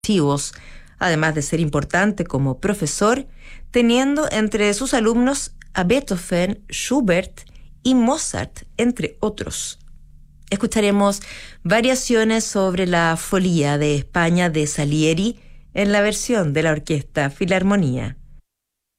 activos, además de ser importante como profesor, teniendo entre sus alumnos a Beethoven, Schubert y Mozart, entre otros. Escucharemos variaciones sobre la Folía de España de Salieri en la versión de la Orquesta Filarmonía.